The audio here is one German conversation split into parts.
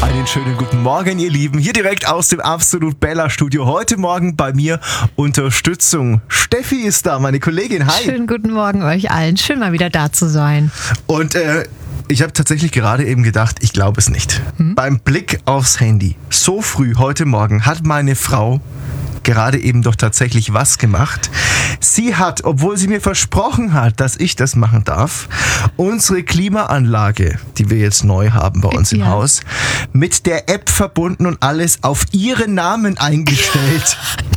Einen schönen guten Morgen, ihr Lieben. Hier direkt aus dem Absolut Bella Studio. Heute Morgen bei mir Unterstützung. Steffi ist da, meine Kollegin. Hi. Schönen guten Morgen euch allen. Schön mal wieder da zu sein. Und ich habe tatsächlich gerade eben gedacht, ich glaube es nicht. Beim Blick aufs Handy, so früh heute Morgen, hat meine Frau gerade eben doch tatsächlich was gemacht. Sie hat, obwohl sie mir versprochen hat, dass ich das machen darf, unsere Klimaanlage, die wir jetzt neu haben bei uns im Haus, mit der App verbunden und alles auf ihren Namen eingestellt.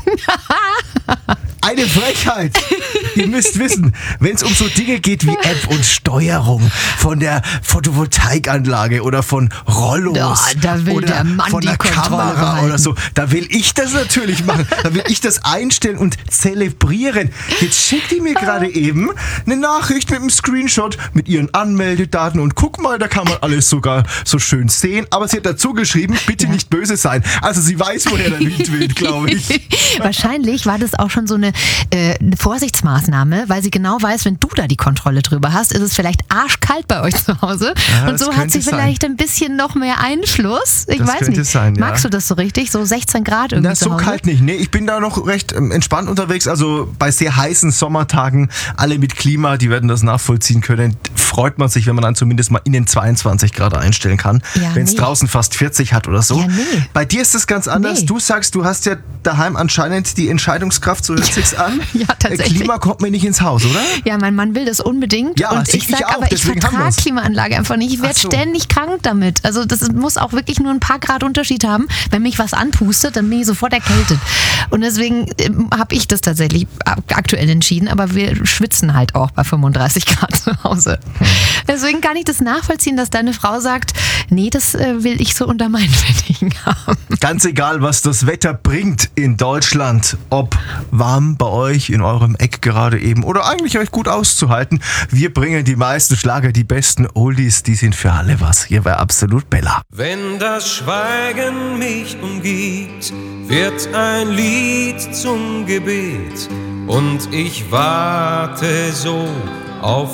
Eine Frechheit. Ihr müsst wissen, wenn es um so Dinge geht wie App und Steuerung von der Photovoltaikanlage oder von Rollos da will oder der Mann von die der Kontrolle Kamera behalten. oder so, da will ich das natürlich machen. Da will ich das einstellen und zelebrieren. Jetzt schickt die mir gerade eben eine Nachricht mit einem Screenshot mit ihren Anmeldedaten und guck mal, da kann man alles sogar so schön sehen. Aber sie hat dazu geschrieben, bitte nicht böse sein. Also sie weiß, woher der Wind weht, glaube ich. Wahrscheinlich war das auch schon so eine Vorsichtsmaßnahme, weil sie genau weiß, wenn du da die Kontrolle drüber hast, ist es vielleicht arschkalt bei euch zu Hause. Ja, und so hat sie vielleicht ein bisschen noch mehr Einfluss. Ich Das weiß könnte nicht. sein, ja. Magst du das so richtig? So 16 Grad irgendwie Na, zu so Hause? kalt nicht. Nee, ich bin da noch recht entspannt unterwegs. Also bei sehr heißen Sommertagen, alle mit Klima, die werden das nachvollziehen können. Freut man sich, wenn man dann zumindest mal in den 22 Grad einstellen kann. Ja, wenn es nee. draußen fast 40 hat oder so. Ja, nee. Bei dir ist es ganz anders. Nee. Du sagst, du hast ja daheim anscheinend die Entscheidungskraft, so hört sich's an. Ja, tatsächlich. Klima kommt mir nicht ins Haus, oder? Ja, mein Mann will das unbedingt. Ja, und ich ich sage auch, aber, ich deswegen haben vertrage wir's. Klimaanlage einfach nicht. Ich werde Ach so. ständig krank damit. Also das muss auch wirklich nur ein paar Grad Unterschied haben. Wenn mich was anpustet, dann bin ich sofort erkältet. Und deswegen habe ich das tatsächlich aktuell entschieden. Aber wir schwitzen halt auch bei 35 Grad zu Hause. Deswegen kann ich das nachvollziehen, dass deine Frau sagt, nee, das will ich so unter meinen Fittichen haben. Ganz egal, was das Wetter bringt in Deutschland, ob warm bei euch in eurem Eck gerade eben oder eigentlich euch gut auszuhalten, wir bringen die meisten Schlager, die besten Oldies, die sind für alle was. Hier bei Absolut Bella. Wenn das Schweigen mich umgibt, wird ein Lied zum Gebet und ich warte so auf